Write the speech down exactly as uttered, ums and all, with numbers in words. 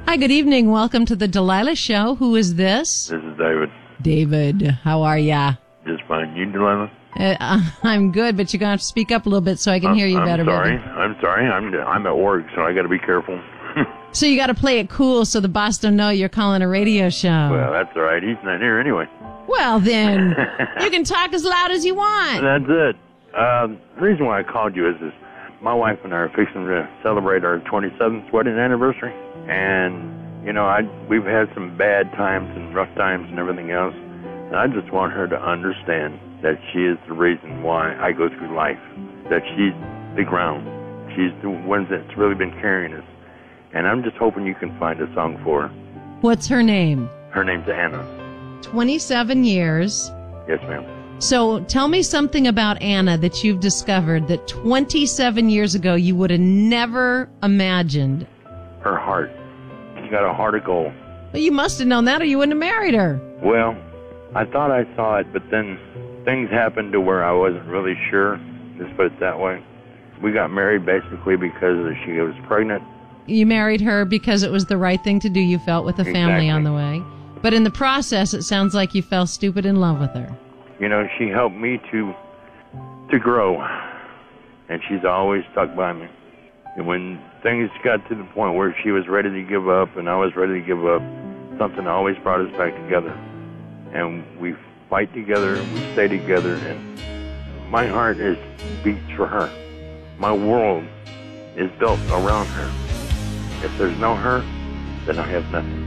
Hi, good evening. Welcome to the Delilah Show. Who is this? This is David. David, how are ya? Just fine. You, Delilah? Uh, I'm good, but you're going to have to speak up a little bit so I can hear you I'm better. sorry. Baby. I'm sorry. I'm I'm at work, so I got to be careful. So you got to play it cool so the boss don't know you're calling a radio show. Well, that's all right. He's not here anyway. Well, then, you can talk as loud as you want. That's it. Um, the reason why I called you is this. My wife and I are fixing to celebrate our twenty-seventh wedding anniversary. And, you know, I we've had some bad times and rough times and everything else. And I just want her to understand that she is the reason why I go through life. That she's the ground. She's the one that's really been carrying us. And I'm just hoping you can find a song for her. What's her name? Her name's Anna. twenty-seven years. Yes, ma'am. So tell me something about Anna that you've discovered that twenty-seven years ago you would have never imagined. Her heart. She's got a heart of gold. Well, you must have known that or you wouldn't have married her. Well, I thought I saw it, but then things happened to where I wasn't really sure. Let's put it that way. We got married basically because she was pregnant. You married her because it was the right thing to do, you felt, with a family Exactly. on the way. But in the process, it sounds like you fell stupid in love with her. You know, she helped me to to grow, and she's always stuck by me. And when things got to the point where she was ready to give up and I was ready to give up, something always brought us back together. And we fight together, we stay together, and my heart is beats for her. My world is built around her. If there's no her, then I have nothing.